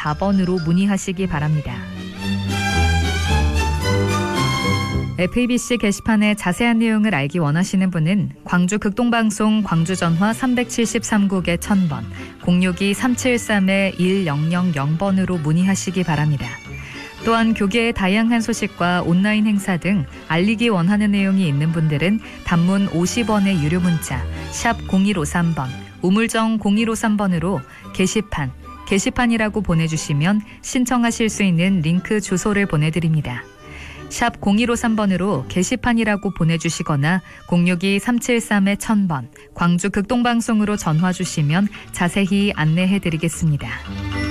4번으로 문의하시기 바랍니다. FABC 게시판의 자세한 내용을 알기 원하시는 분은 광주 극동방송 광주전화 373국에 1000번, 062-373-1000번으로 문의하시기 바랍니다. 또한 교계의 다양한 소식과 온라인 행사 등 알리기 원하는 내용이 있는 분들은 단문 50원의 유료 문자 샵 0153번, 우물정 0153번으로 게시판이라고 보내주시면 신청하실 수 있는 링크 주소를 보내드립니다. 샵 0153번으로 게시판이라고 보내주시거나 062-373-1000번, 광주 극동방송으로 전화 주시면 자세히 안내해드리겠습니다.